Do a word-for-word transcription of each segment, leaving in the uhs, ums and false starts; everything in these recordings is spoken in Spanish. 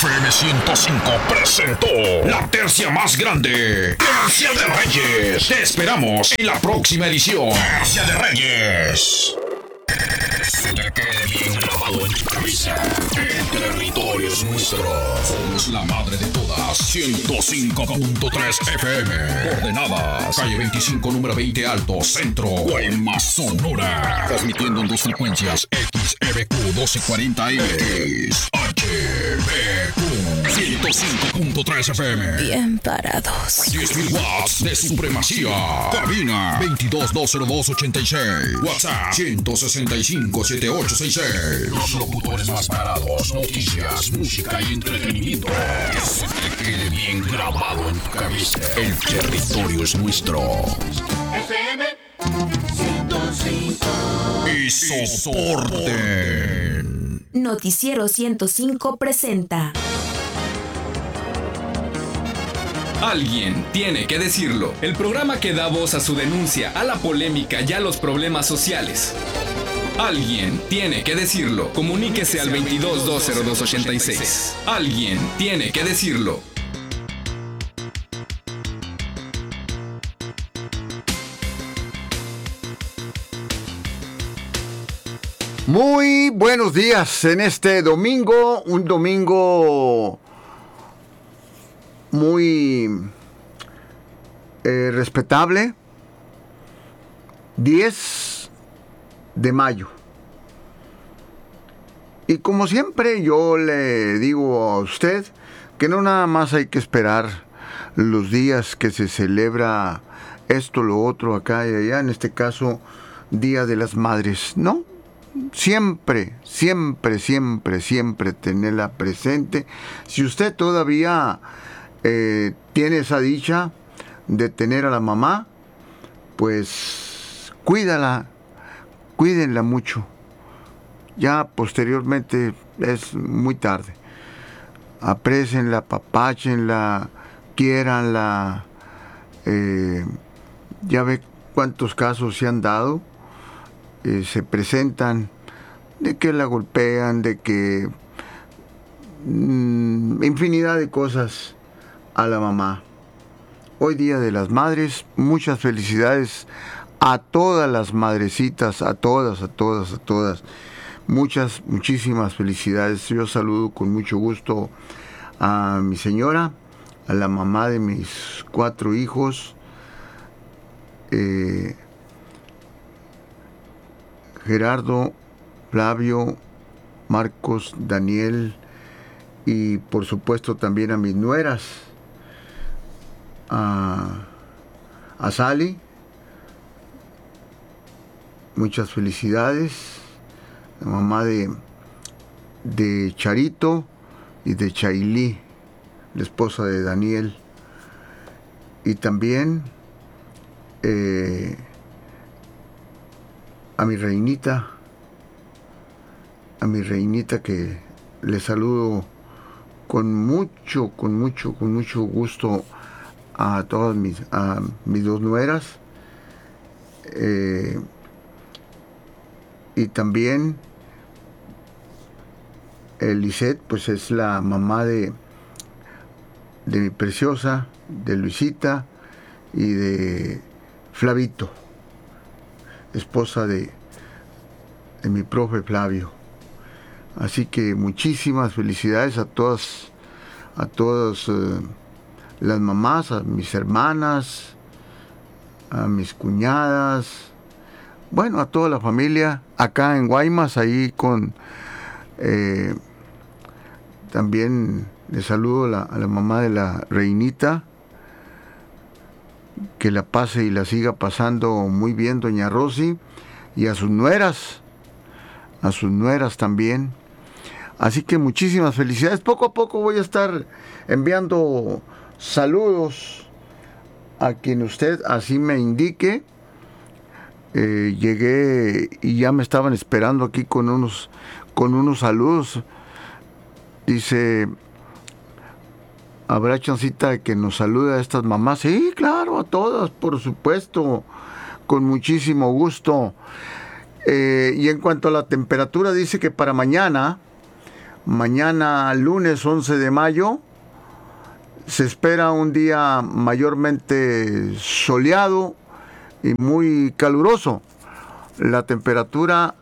F M ciento cinco presentó la tercia más grande, Tercia de Reyes. Te esperamos en la próxima edición. Tercia de Reyes. Se te quede bien grabado en tu cabeza. El territorio es nuestro. Somos la madre de todas. ciento cinco punto tres F M. Coordenadas: calle veinticinco, número veinte Alto, Centro, Guaymas, Sonora. Transmitiendo en dos frecuencias: X E B Q doce cuarenta M, X H B Q ciento cinco punto tres F M. Bien parados. diez mil watts de supremacía. Cabina veintidós, dos cero dos, ochenta y seis. WhatsApp ciento sesenta y cinco, setenta y ocho sesenta y seis. Los locutores más parados. Noticias, música y entretenimiento. Que se te quede bien grabado en tu cabeza. El territorio es nuestro. F M ciento cinco. Y soporten. Noticiero ciento cinco presenta. Alguien tiene que decirlo. El programa que da voz a su denuncia, a la polémica y a los problemas sociales. Alguien tiene que decirlo. Comuníquese al veintidós, dos cero dos, ochenta y seis. Alguien tiene que decirlo. Muy buenos días en este domingo, un domingo muy eh, respetable, diez de mayo. Y como siempre yo le digo a usted que no nada más hay que esperar los días que se celebra esto, lo otro, acá y allá, en este caso Día de las Madres, ¿no? Siempre, siempre, siempre, siempre tenerla presente. Si usted todavía eh, tiene esa dicha de tener a la mamá, pues cuídala, cuídenla mucho. Ya posteriormente es muy tarde. Aprécienla, apapáchenla, quiéranla. Eh, ya ve cuántos casos se han dado. Eh, se presentan de que la golpean, de que mmm, infinidad de cosas a la mamá. Hoy Día de las Madres, muchas felicidades a todas las madrecitas, a todas, a todas, a todas. Muchas, muchísimas felicidades. Yo saludo con mucho gusto a mi señora, a la mamá de mis cuatro hijos, eh, Gerardo, Flavio, Marcos, Daniel y por supuesto también a mis nueras, a, a Sally. Muchas felicidades, la mamá de, de Charito y de Chailí, la esposa de Daniel. Y también eh, a mi reinita, a mi reinita que le saludo con mucho, con mucho, con mucho gusto a todas mis, a mis dos nueras. Eh, y también Lisette, pues es la mamá de, de mi preciosa, de Luisita y de Flavito, esposa de, de mi profe Flavio. Así que muchísimas felicidades a todas, a todas eh, las mamás, a mis hermanas, a mis cuñadas, bueno, a toda la familia acá en Guaymas, ahí con eh, también le saludo a la, a la mamá de la reinita, que la pase y la siga pasando muy bien doña Rosy, y a sus nueras, a sus nueras también. Así que muchísimas felicidades. Poco a poco voy a estar enviando saludos a quien usted así me indique. Eh, llegué y ya me estaban esperando aquí con unos, con unos saludos. Dice, ¿habrá chancita de que nos salude a estas mamás? Sí, claro, a todas, por supuesto, con muchísimo gusto. Eh, y en cuanto a la temperatura, dice que para mañana Mañana, lunes once de mayo, se espera un día mayormente soleado y muy caluroso. La temperatura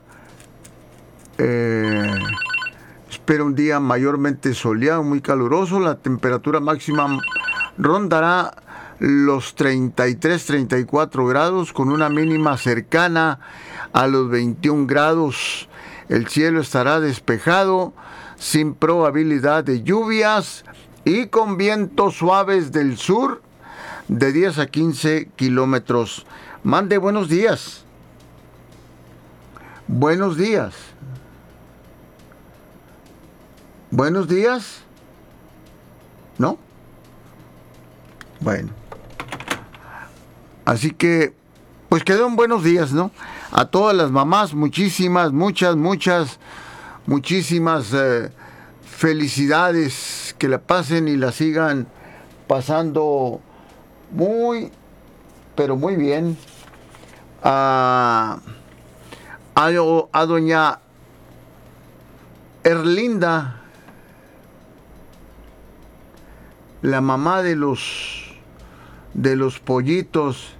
eh, espera un día mayormente soleado, muy caluroso. La temperatura máxima rondará los treinta y tres, treinta y cuatro grados, con una mínima cercana a los veintiún grados. El cielo estará despejado, sin probabilidad de lluvias y con vientos suaves del sur de diez a quince kilómetros. Mande buenos días. Buenos días. Buenos días. ¿No? Bueno. Así que, pues quedó en buenos días, ¿no? A todas las mamás, muchísimas, muchas, muchas, muchísimas eh, felicidades. Que la pasen y la sigan pasando muy, pero muy bien. A, a, a doña Erlinda, la mamá de los de los pollitos,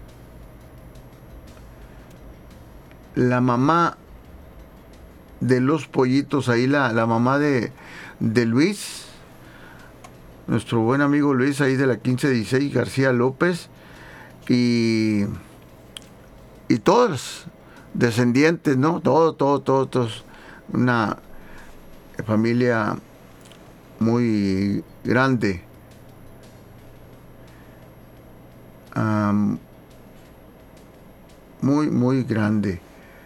la mamá de los pollitos, ahí la, la mamá de, de Luis, nuestro buen amigo Luis, ahí de la quince dieciséis, García López, y, y todos descendientes, ¿no? Todo, todo, todo, todos. Una familia muy grande. Um, muy, muy grande.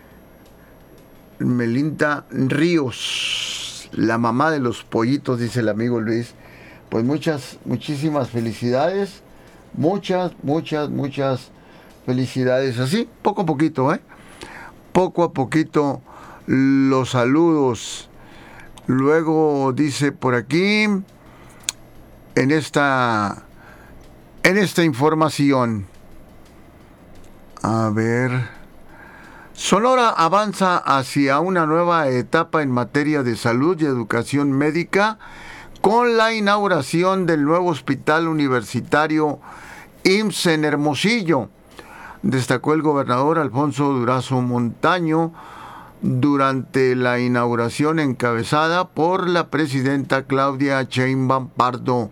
Melinda Ríos, la mamá de los pollitos, dice el amigo Luis. Pues muchas, muchísimas felicidades. Muchas, muchas, muchas felicidades. Así, poco a poquito, ¿eh? Poco a poquito los saludos. Luego dice por aquí, en esta, en esta información, a ver... Sonora avanza hacia una nueva etapa en materia de salud y educación médica con la inauguración del nuevo hospital universitario I M S S en Hermosillo, destacó el gobernador Alfonso Durazo Montaño durante la inauguración encabezada por la presidenta Claudia Sheinbaum Pardo.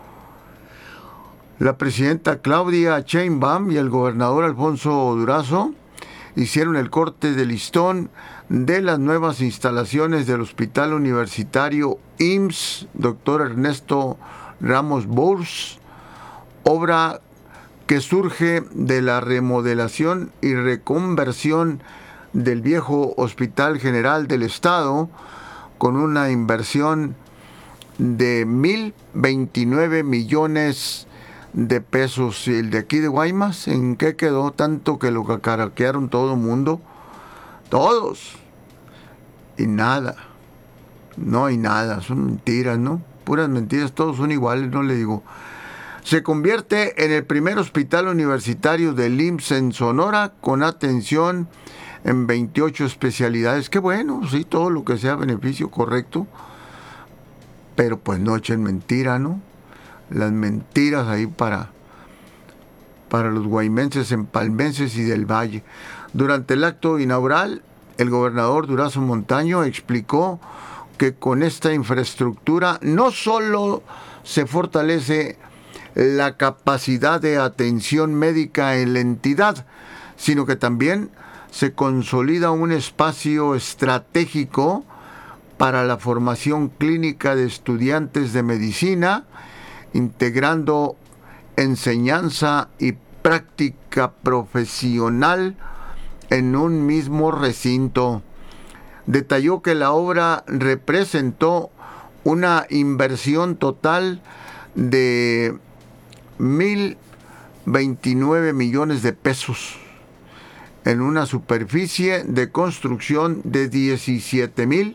La presidenta Claudia Sheinbaum y el gobernador Alfonso Durazo hicieron el corte de listón de las nuevas instalaciones del Hospital Universitario I M S S doctor Ernesto Ramos Bours, obra que surge de la remodelación y reconversión del viejo Hospital General del Estado, con una inversión de mil veintinueve millones de pesos. Y el de aquí de Guaymas, ¿en qué quedó? Tanto que lo cacaraquearon todo el mundo, todos, y nada, no hay nada, son mentiras, ¿no? Puras mentiras, todos son iguales, no le digo. Se convierte en el primer hospital universitario del I M S S en Sonora, con atención en veintiocho especialidades. Qué bueno, sí, todo lo que sea beneficio, correcto, pero pues no echen mentira, ¿no? Las mentiras ahí para, para los guaymenses, empalmenses y del Valle. Durante el acto inaugural, el gobernador Durazo Montaño explicó que con esta infraestructura no solo se fortalece la capacidad de atención médica en la entidad, sino que también se consolida un espacio estratégico para la formación clínica de estudiantes de medicina, integrando enseñanza y práctica profesional en un mismo recinto. Detalló que la obra representó una inversión total de mil veintinueve millones de pesos en una superficie de construcción de diecisiete mil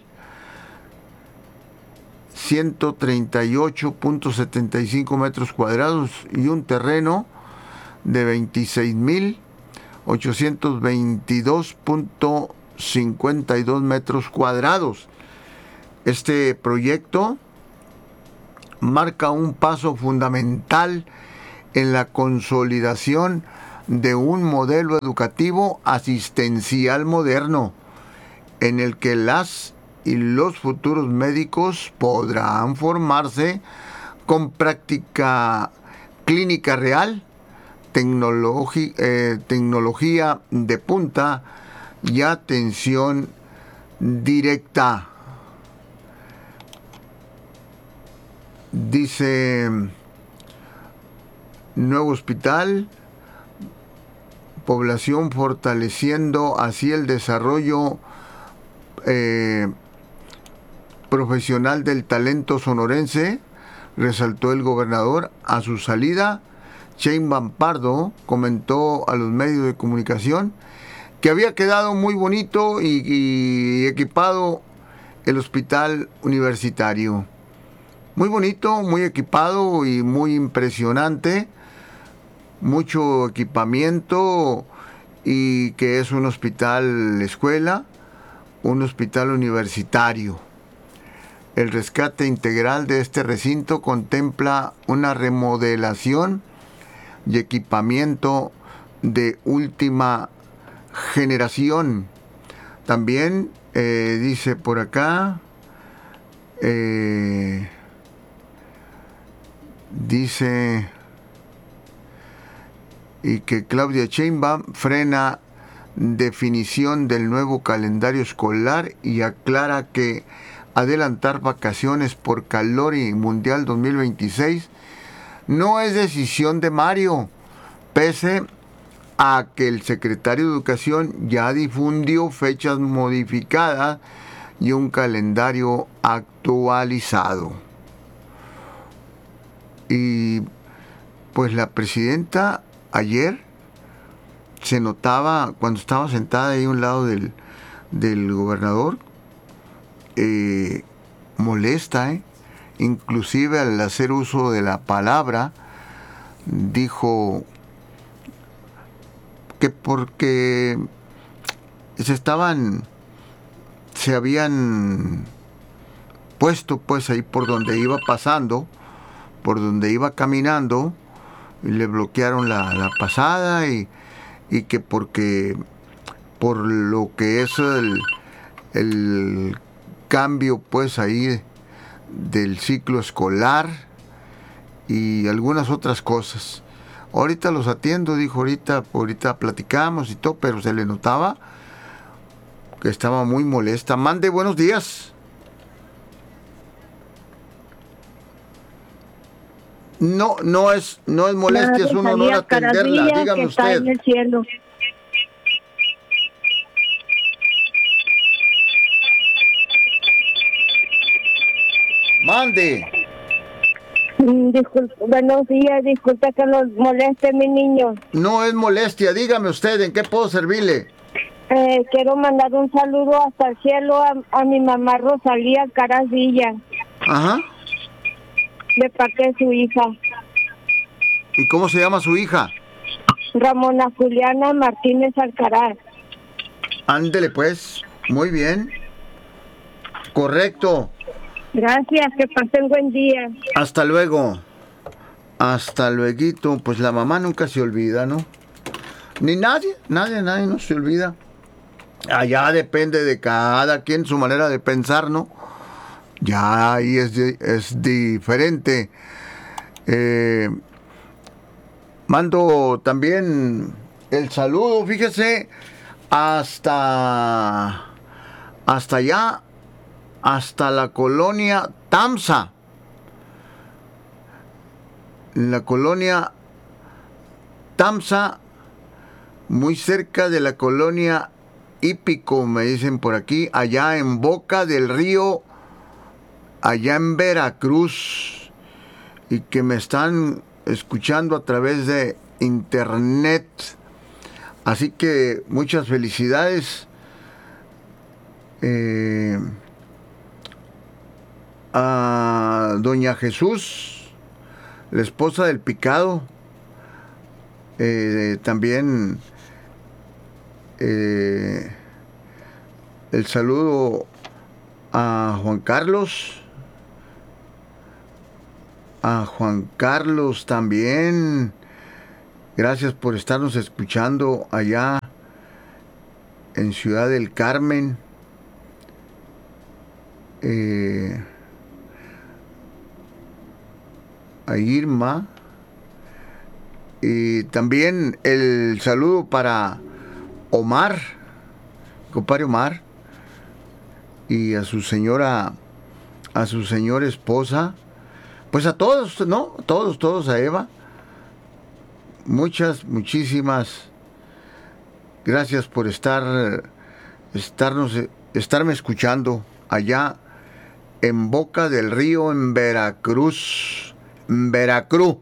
ciento treinta y ocho punto setenta y cinco metros cuadrados y un terreno de veintiséis mil ochocientos veintidós punto cincuenta y dos metros cuadrados. Este proyecto marca un paso fundamental en la consolidación de un modelo educativo asistencial moderno, en el que las y los futuros médicos podrán formarse con práctica clínica real, tecnologi- eh, tecnología de punta y atención directa. Dice, nuevo hospital, población fortaleciendo así el desarrollo eh, profesional del talento sonorense, resaltó el gobernador. A su salida, Sheinbaum Pardo comentó a los medios de comunicación que había quedado muy bonito y, y equipado el hospital universitario. Muy bonito, muy equipado y muy impresionante. Mucho equipamiento, y que es un hospital escuela, un hospital universitario. El rescate integral de este recinto contempla una remodelación y equipamiento de última generación. También eh, dice por acá, eh, dice, y que Claudia Sheinbaum frena definición del nuevo calendario escolar y aclara que adelantar vacaciones por calor y mundial dos mil veintiséis no es decisión de Mario, pese a que el secretario de Educación ya difundió fechas modificadas y un calendario actualizado. Y pues la presidenta ayer se notaba, cuando estaba sentada ahí a un lado del, del gobernador, eh, molesta, ¿eh? Inclusive al hacer uso de la palabra, dijo que porque se estaban, se habían puesto pues ahí por donde iba pasando, por donde iba caminando, y le bloquearon la, la pasada, y, y que porque por lo que es el, el cambio pues ahí del ciclo escolar y algunas otras cosas. Ahorita los atiendo, dijo, ahorita, ahorita platicamos y todo, pero se le notaba que estaba muy molesta. Mande, buenos días. No, no es, no es molestia, es un honor atenderla. Dígame usted. Está en el cielo. Mande. Disculpe, buenos días, disculpe que los moleste, mi niño. No es molestia, dígame usted, ¿en qué puedo servirle? Eh, quiero mandar un saludo hasta el cielo a, a mi mamá Rosalía Carazilla. Ajá. De parte de su hija. ¿Y cómo se llama su hija? Ramona Juliana Martínez Alcaraz. Ándele pues, muy bien. Correcto. Gracias, que pasen buen día. Hasta luego. Hasta luego. Pues la mamá nunca se olvida, ¿no? Ni nadie, nadie, nadie no se olvida. Allá depende de cada quien su manera de pensar, ¿no? Ya ahí es, es diferente. Eh, mando también el saludo, fíjese, hasta, hasta allá, hasta la colonia Tamsa. La colonia Tamsa, muy cerca de la colonia Hípico, me dicen por aquí, allá en Boca del Río, allá en Veracruz, y que me están escuchando a través de internet. Así que muchas felicidades eh, a doña Jesús, la esposa del Picado. Eh, también eh, el saludo a Juan Carlos, a Juan Carlos también. Gracias por estarnos escuchando allá en Ciudad del Carmen. Eh, a Irma. Y también el saludo para Omar, compadre Omar, y a su señora, a su señora esposa, pues a todos, ¿no? Todos, todos, a Eva. Muchas, muchísimas gracias por estar, estarnos, estarme escuchando allá en Boca del Río, en Veracruz, en Veracruz.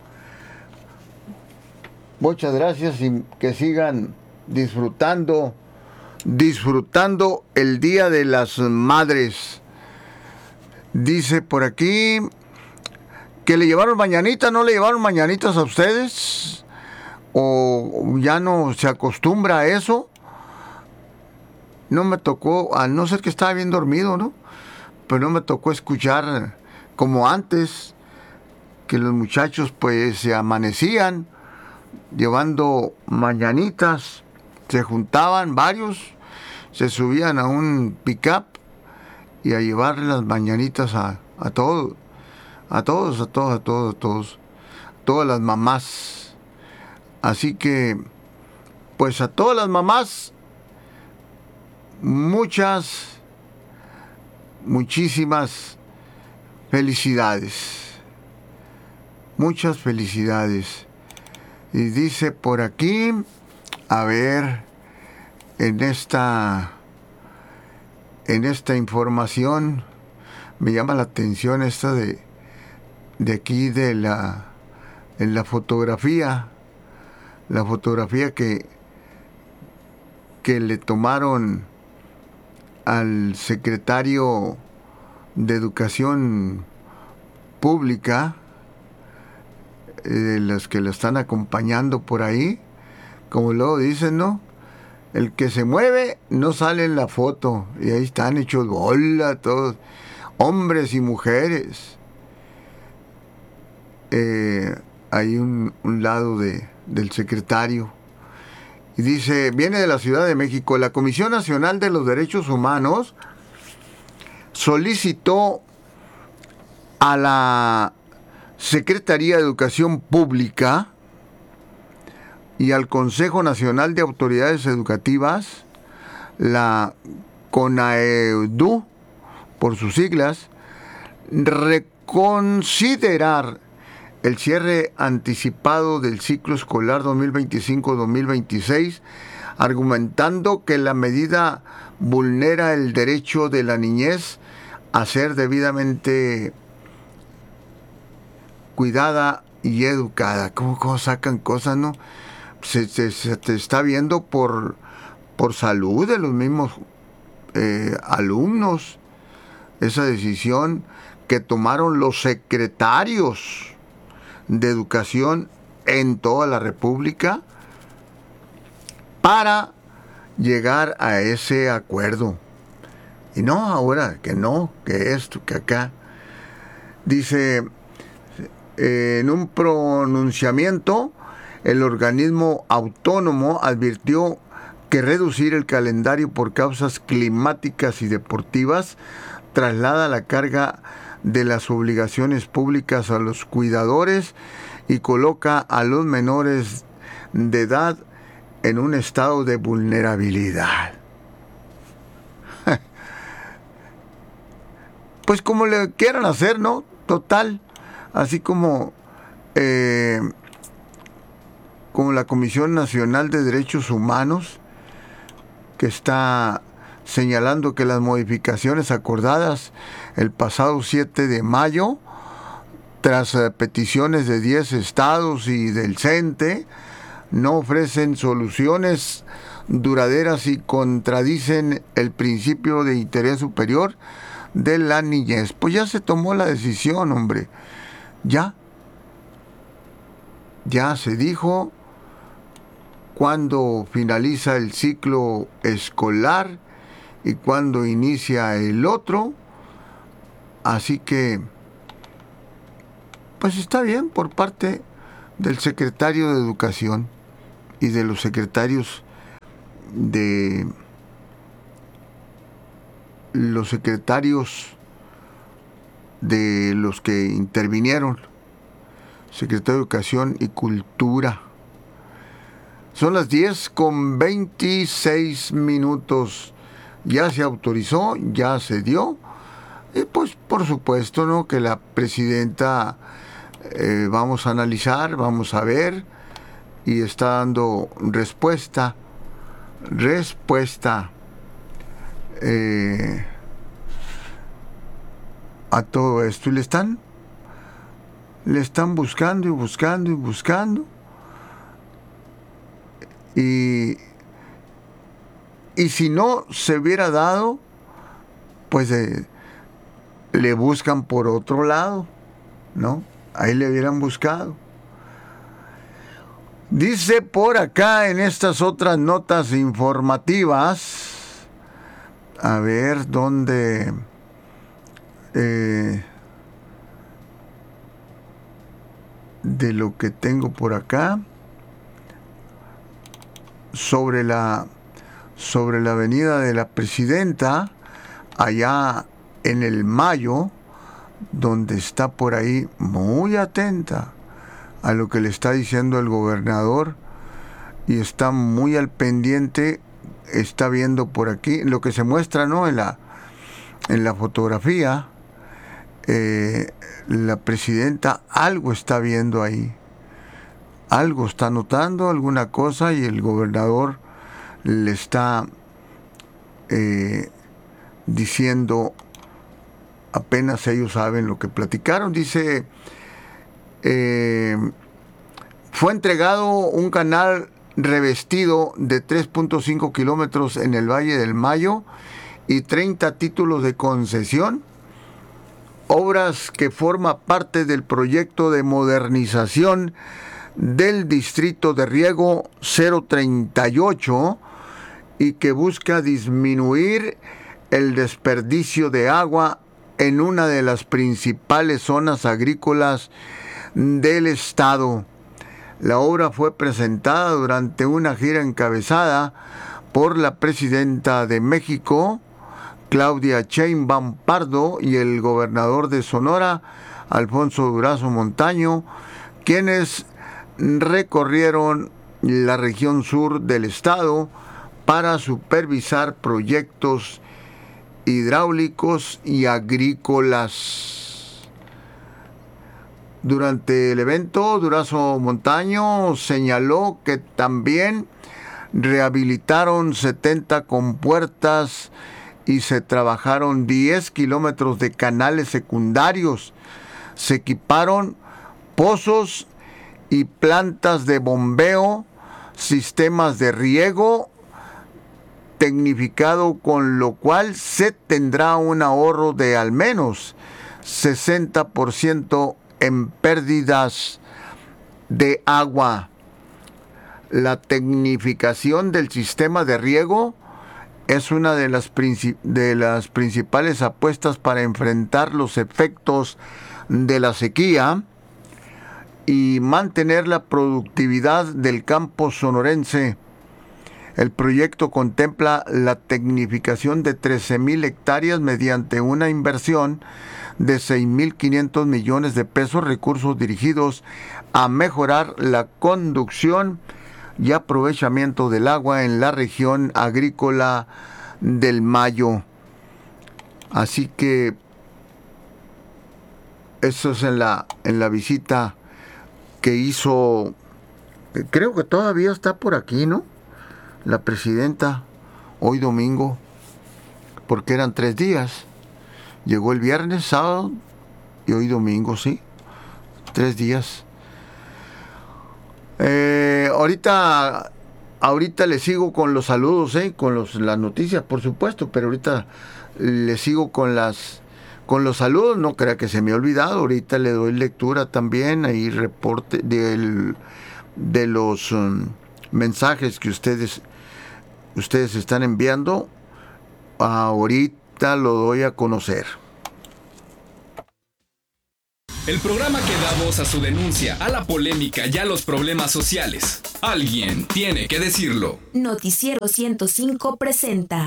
Muchas gracias y que sigan disfrutando, disfrutando el Día de las Madres. Dice por aquí que le llevaron mañanitas, ¿no le llevaron mañanitas a ustedes? ¿O ya no se acostumbra a eso? No me tocó, a no ser que estaba bien dormido, ¿no? Pero no me tocó escuchar como antes, que los muchachos pues se amanecían llevando mañanitas, se juntaban varios, se subían a un pick-up y a llevarle las mañanitas a, a todos, a todos, a todos, a todos, a todos, todas las mamás. Así que, pues a todas las mamás, muchas, muchísimas felicidades, muchas felicidades. Y dice por aquí, a ver, en esta, en esta información, me llama la atención esta de, de aquí de la, en la fotografía, la fotografía que, que le tomaron al secretario de Educación Pública, de los que lo están acompañando por ahí, como luego dicen, ¿no? El que se mueve no sale en la foto, y ahí están hechos bola todos, hombres y mujeres. Eh, hay un, un lado de, del secretario, y dice, viene de la Ciudad de México. La Comisión Nacional de los Derechos Humanos solicitó a la Secretaría de Educación Pública y al Consejo Nacional de Autoridades Educativas, la CONAEDU, por sus siglas, reconsiderar el cierre anticipado del ciclo escolar dos mil veinticinco dos mil veintiséis, argumentando que la medida vulnera el derecho de la niñez a ser debidamente cuidada y educada. ¿Cómo, cómo sacan cosas, no? Se, se, se te está viendo por, por salud de los mismos eh, alumnos. Esa decisión que tomaron los secretarios de educación en toda la República para llegar a ese acuerdo. Y no ahora, que no, que esto, que acá. Dice, eh, en un pronunciamiento, el organismo autónomo advirtió que reducir el calendario por causas climáticas y deportivas traslada la carga de las obligaciones públicas a los cuidadores y coloca a los menores de edad en un estado de vulnerabilidad. Pues como le quieran hacer, ¿no? Total, así como eh, como la Comisión Nacional de Derechos Humanos, que está señalando que las modificaciones acordadas el pasado siete de mayo, tras eh, peticiones de diez estados y del CENTE, no ofrecen soluciones duraderas y contradicen el principio de interés superior de la niñez. Pues ya se tomó la decisión, hombre. Ya. Ya se dijo cuándo finaliza el ciclo escolar y cuándo inicia el otro. Así que, pues está bien por parte del secretario de Educación y de los secretarios de los secretarios de los que intervinieron, secretario de Educación y Cultura. Son las diez con veintiséis minutos. Ya se autorizó, ya se dio. Y pues por supuesto, ¿no?, que la presidenta eh, vamos a analizar, vamos a ver, y está dando respuesta, respuesta eh, a todo esto. Y le están, le están buscando y buscando y buscando. Y, y si no se hubiera dado, pues eh, le buscan por otro lado, ¿no? Ahí le hubieran buscado. Dice por acá en estas otras notas informativas, a ver dónde, eh, de lo que tengo por acá, sobre la sobre la avenida de la Presidenta, allá en el Mayo, donde está por ahí muy atenta a lo que le está diciendo el gobernador y está muy al pendiente, está viendo por aquí lo que se muestra, ¿no?, en la en la fotografía. Eh, la presidenta algo está viendo ahí, algo está notando, alguna cosa, y el gobernador le está eh, diciendo, apenas ellos saben lo que platicaron. Dice, eh, fue entregado un canal revestido de tres punto cinco kilómetros en el Valle del Mayo y treinta títulos de concesión, obras que forma parte del proyecto de modernización del distrito de riego cero treinta y ocho y que busca disminuir el desperdicio de agua en una de las principales zonas agrícolas del estado. La obra fue presentada durante una gira encabezada por la presidenta de México, Claudia Sheinbaum Pardo, y el gobernador de Sonora, Alfonso Durazo Montaño, quienes recorrieron la región sur del estado para supervisar proyectos hidráulicos y agrícolas. Durante el evento, Durazo Montaño señaló que también rehabilitaron setenta compuertas y se trabajaron diez kilómetros de canales secundarios. Se equiparon pozos y plantas de bombeo, sistemas de riego tecnificado, con lo cual se tendrá un ahorro de al menos sesenta por ciento en pérdidas de agua. La tecnificación del sistema de riego es una de las, princip- de las principales apuestas para enfrentar los efectos de la sequía y mantener la productividad del campo sonorense. El proyecto contempla la tecnificación de trece mil hectáreas mediante una inversión de seis mil quinientos millones de pesos, recursos dirigidos a mejorar la conducción y aprovechamiento del agua en la región agrícola del Mayo. Así que eso es en la, en la visita que hizo, creo que todavía está por aquí, ¿no?, la presidenta, hoy domingo, porque eran tres días. Llegó el viernes, sábado y hoy domingo, sí, tres días. Eh, ahorita, ahorita le sigo con los saludos, ¿eh? Con los, las noticias, por supuesto, pero ahorita le sigo con las, con los saludos. No crea que se me ha olvidado. Ahorita le doy lectura también, ahí reporte del, de los um, mensajes que ustedes, ustedes están enviando Ahorita lo doy a conocer. El programa que da voz a su denuncia, a la polémica y a los problemas sociales. Alguien tiene que decirlo. Noticiero ciento cinco presenta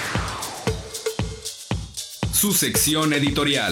Su sección editorial.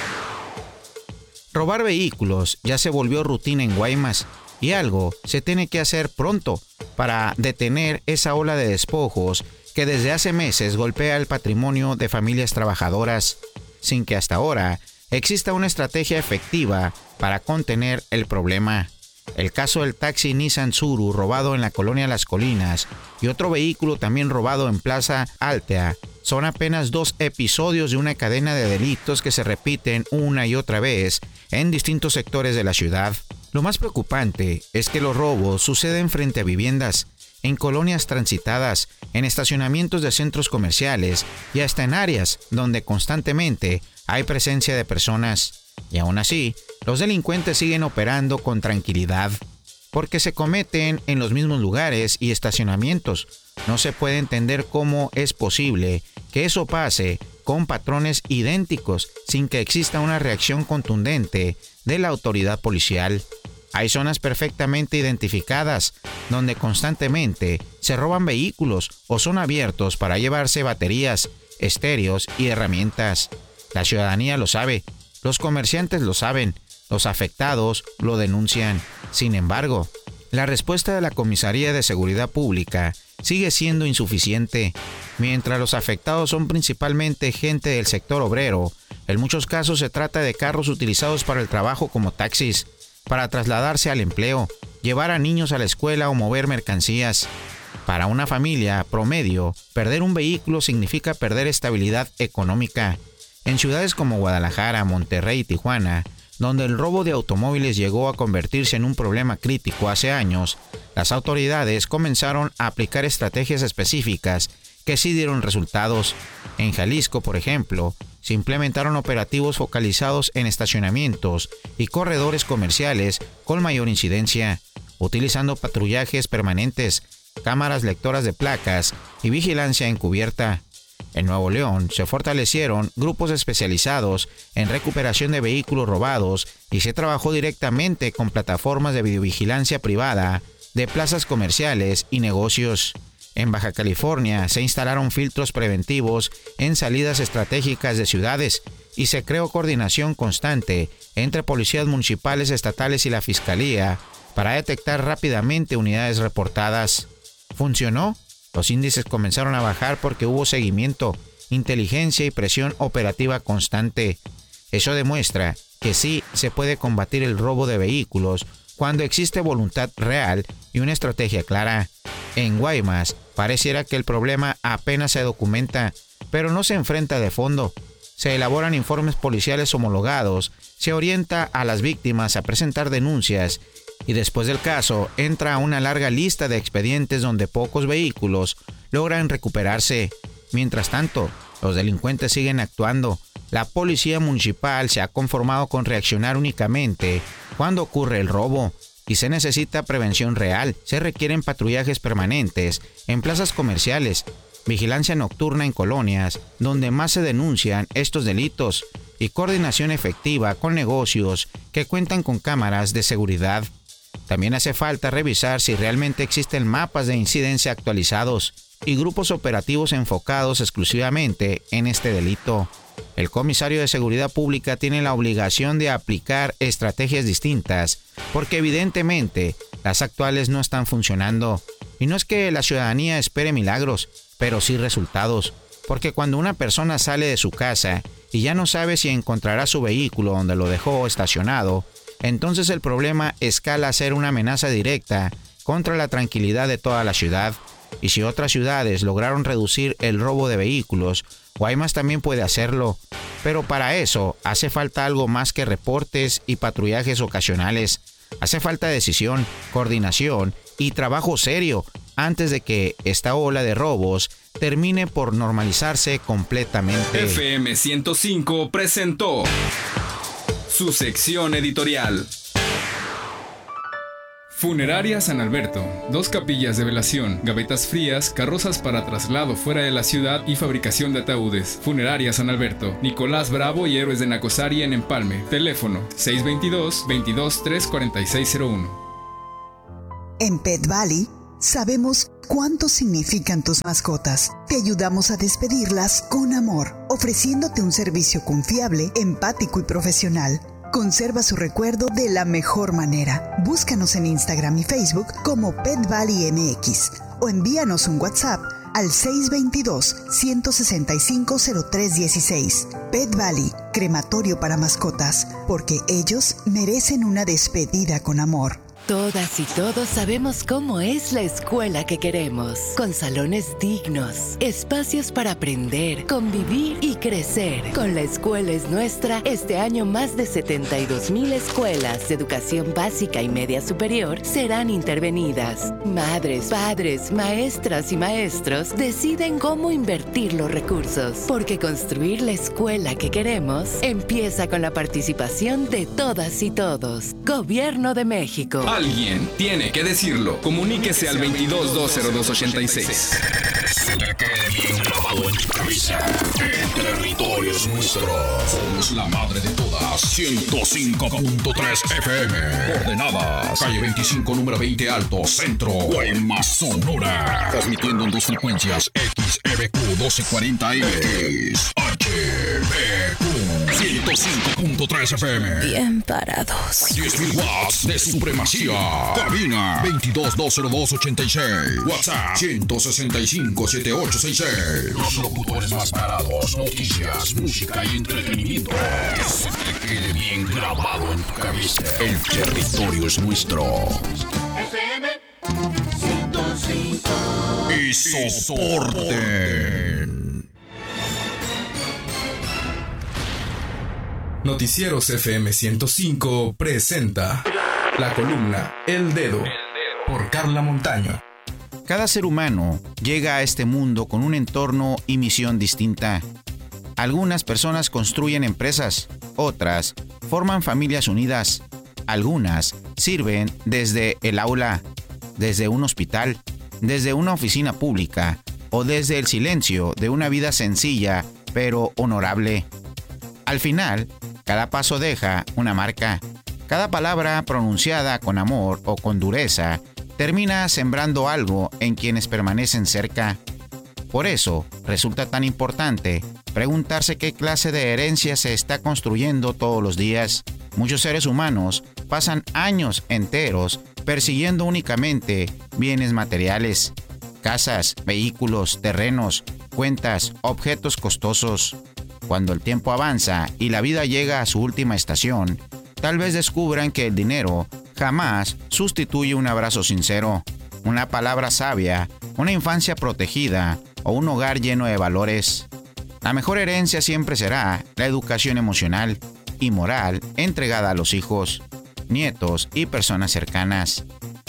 Robar vehículos ya se volvió rutina en Guaymas y algo se tiene que hacer pronto para detener esa ola de despojos que desde hace meses golpea el patrimonio de familias trabajadoras, sin que hasta ahora exista una estrategia efectiva para contener el problema. El caso del taxi Nissan Tsuru robado en la colonia Las Colinas y otro vehículo también robado en Plaza Altea son apenas dos episodios de una cadena de delitos que se repiten una y otra vez en distintos sectores de la ciudad. Lo más preocupante es que los robos suceden frente a viviendas, en colonias transitadas, en estacionamientos de centros comerciales y hasta en áreas donde constantemente hay presencia de personas. Y aún así, los delincuentes siguen operando con tranquilidad, porque se cometen en los mismos lugares y estacionamientos. No se puede entender cómo es posible que eso pase con patrones idénticos sin que exista una reacción contundente de la autoridad policial. Hay zonas perfectamente identificadas donde constantemente se roban vehículos o son abiertos para llevarse baterías, estéreos y herramientas. La ciudadanía lo sabe, los comerciantes lo saben, los afectados lo denuncian. Sin embargo, la respuesta de la Comisaría de Seguridad Pública sigue siendo insuficiente. Mientras los afectados son principalmente gente del sector obrero, en muchos casos se trata de carros utilizados para el trabajo como taxis, para trasladarse al empleo, llevar a niños a la escuela o mover mercancías. Para una familia promedio, perder un vehículo significa perder estabilidad económica. En ciudades como Guadalajara, Monterrey y Tijuana, donde el robo de automóviles llegó a convertirse en un problema crítico hace años, las autoridades comenzaron a aplicar estrategias específicas que sí dieron resultados. En Jalisco, por ejemplo, se implementaron operativos focalizados en estacionamientos y corredores comerciales con mayor incidencia, utilizando patrullajes permanentes, cámaras lectoras de placas y vigilancia encubierta. En Nuevo León se fortalecieron grupos especializados en recuperación de vehículos robados y se trabajó directamente con plataformas de videovigilancia privada de plazas comerciales y negocios. En Baja California se instalaron filtros preventivos en salidas estratégicas de ciudades y se creó coordinación constante entre policías municipales, estatales y la Fiscalía para detectar rápidamente unidades reportadas. ¿Funcionó? Los índices comenzaron a bajar porque hubo seguimiento, inteligencia y presión operativa constante. Eso demuestra que sí se puede combatir el robo de vehículos cuando existe voluntad real y una estrategia clara. En Guaymas, pareciera que el problema apenas se documenta, pero no se enfrenta de fondo. Se elaboran informes policiales homologados, se orienta a las víctimas a presentar denuncias y después del caso entra una larga lista de expedientes donde pocos vehículos logran recuperarse. Mientras tanto, los delincuentes siguen actuando. La policía municipal se ha conformado con reaccionar únicamente cuando ocurre el robo y se necesita prevención real. Se requieren patrullajes permanentes en plazas comerciales, vigilancia nocturna en colonias donde más se denuncian estos delitos y coordinación efectiva con negocios que cuentan con cámaras de seguridad. También hace falta revisar si realmente existen mapas de incidencia actualizados y grupos operativos enfocados exclusivamente en este delito. El comisario de Seguridad Pública tiene la obligación de aplicar estrategias distintas, porque evidentemente las actuales no están funcionando. Y no es que la ciudadanía espere milagros, pero sí resultados. Porque cuando una persona sale de su casa y ya no sabe si encontrará su vehículo donde lo dejó estacionado, entonces el problema escala a ser una amenaza directa contra la tranquilidad de toda la ciudad. Y si otras ciudades lograron reducir el robo de vehículos, Guaymas también puede hacerlo. Pero para eso hace falta algo más que reportes y patrullajes ocasionales. Hace falta decisión, coordinación y trabajo serio antes de que esta ola de robos termine por normalizarse completamente. F M ciento cinco presentó su sección editorial. Funeraria San Alberto. Dos capillas de velación, gavetas frías, carrozas para traslado fuera de la ciudad y fabricación de ataúdes. Funeraria San Alberto. Nicolás Bravo y Héroes de Nacosari en Empalme. Teléfono seis dos dos, veintidós, tres cuarenta y seis cero uno. En Pet Valley sabemos cuánto significan tus mascotas. Te ayudamos a despedirlas con amor, ofreciéndote un servicio confiable, empático y profesional. Conserva su recuerdo de la mejor manera. Búscanos en Instagram y Facebook como Pet Valley M X o envíanos un WhatsApp al seis dos dos, uno seis cinco, cero tres uno seis. Pet Valley, crematorio para mascotas, porque ellos merecen una despedida con amor. Todas y todos sabemos cómo es la escuela que queremos, con salones dignos, espacios para aprender, convivir y crecer. Con La Escuela es Nuestra, este año más de setenta y dos mil escuelas de educación básica y media superior serán intervenidas. Madres, padres, maestras y maestros deciden cómo invertir los recursos, porque construir la escuela que queremos empieza con la participación de todas y todos. Gobierno de México. Alguien tiene que decirlo. Comuníquese al veintidós dos cero dos ochenta y seis. Se te quede bien grabado en tu cabeza. El territorio es nuestro. Somos la madre de todas. ciento cinco punto tres F M. Ordenadas. Calle veinticinco, número veinte Alto, Centro. Guaymas, Sonora. Transmitiendo en dos frecuencias. X E B Q doce cuarenta M. X H B Q ciento cinco punto tres F M. Bien parados. diez mil watts de supremacía. Cabina veintidós dos cero dos ochenta y seis. WhatsApp ciento sesenta y cinco, setenta y ocho sesenta y seis. Los locutores más parados. Noticias, música y entretenimiento. Que se te quede bien grabado en tu cabeza. El territorio es nuestro. F M ciento cinco. Y soporten. Noticieros F M ciento cinco presenta la columna El Dedo por Carla Montaño. Cada ser humano llega a este mundo con un entorno y misión distinta. Algunas personas construyen empresas, otras forman familias unidas, algunas sirven desde el aula, desde un hospital, desde una oficina pública o desde el silencio de una vida sencilla pero honorable. Al final, cada paso deja una marca. Cada palabra pronunciada con amor o con dureza termina sembrando algo en quienes permanecen cerca. Por eso resulta tan importante preguntarse qué clase de herencia se está construyendo todos los días. Muchos seres humanos pasan años enteros persiguiendo únicamente bienes materiales, casas, vehículos, terrenos, cuentas, objetos costosos. Cuando el tiempo avanza y la vida llega a su última estación, tal vez descubran que el dinero jamás sustituye un abrazo sincero, una palabra sabia, una infancia protegida o un hogar lleno de valores. La mejor herencia siempre será la educación emocional y moral entregada a los hijos, nietos y personas cercanas.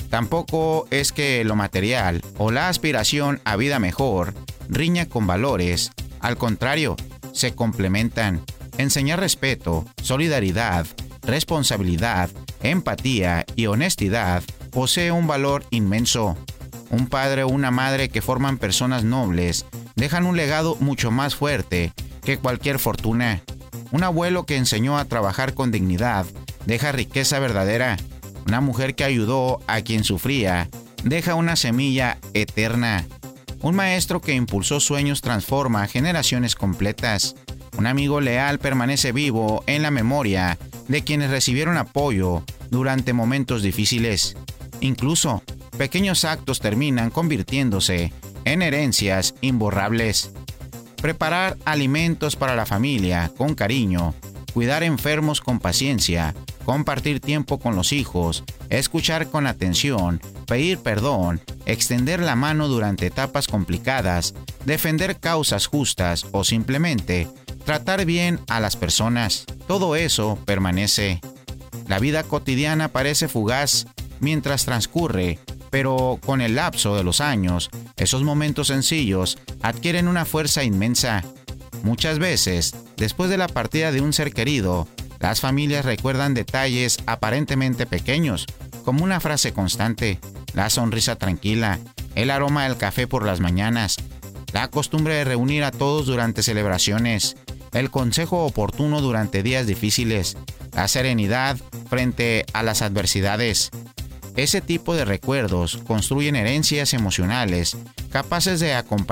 Tampoco es que lo material o la aspiración a vida mejor riña con valores. Al contrario, se complementan. Enseñar respeto, solidaridad, responsabilidad, empatía y honestidad posee un valor inmenso. Un padre o una madre que forman personas nobles dejan un legado mucho más fuerte que cualquier fortuna. Un abuelo que enseñó a trabajar con dignidad deja riqueza verdadera. Una mujer que ayudó a quien sufría deja una semilla eterna. Un maestro que impulsó sueños transforma generaciones completas. Un amigo leal permanece vivo en la memoria de quienes recibieron apoyo durante momentos difíciles. Incluso, pequeños actos terminan convirtiéndose en herencias imborrables. Preparar alimentos para la familia con cariño, cuidar enfermos con paciencia, compartir tiempo con los hijos, escuchar con atención, pedir perdón, extender la mano durante etapas complicadas, defender causas justas o simplemente tratar bien a las personas. Todo eso permanece. La vida cotidiana parece fugaz mientras transcurre, pero con el lapso de los años, esos momentos sencillos adquieren una fuerza inmensa. Muchas veces, después de la partida de un ser querido, las familias recuerdan detalles aparentemente pequeños, como una frase constante, la sonrisa tranquila, el aroma del café por las mañanas, la costumbre de reunir a todos durante celebraciones, el consejo oportuno durante días difíciles, la serenidad frente a las adversidades. Ese tipo de recuerdos construyen herencias emocionales capaces de acompañar